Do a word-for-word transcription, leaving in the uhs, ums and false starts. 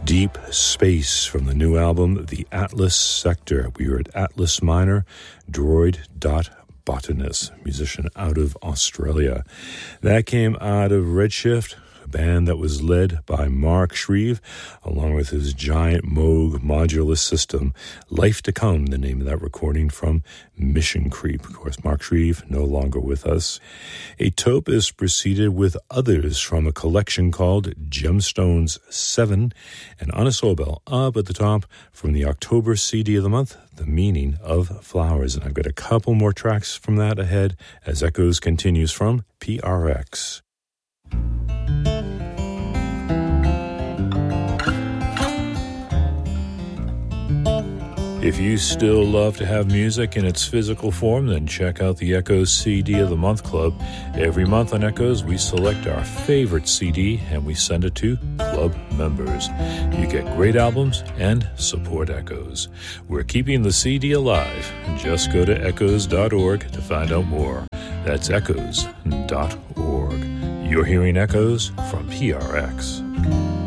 Deep Space from the new album, The Atlas Sector. We were at Atlas Minor, Droid Dot Botanist, musician out of Australia. That came out of Redshift, a band that was led by Mark Shreve, along with his giant Moog modular system. Life to Come, the name of that recording from Mission Creep. Of course, Mark Shreve, no longer with us. Atopus proceeded with Others from a collection called Gemstones seven, and Anna Sobel up at the top from the October C D of the month, The Meaning of Flowers. And I've got a couple more tracks from that ahead as Echoes continues from P R X. If you still love to have music in its physical form, then check out the Echoes C D of the Month Club. Every month on Echoes, we select our favorite C D and we send it to club members. You get great albums and support Echoes. We're keeping the C D alive. Just go to echoes dot org to find out more. That's echoes dot org. You're hearing Echoes from P R X.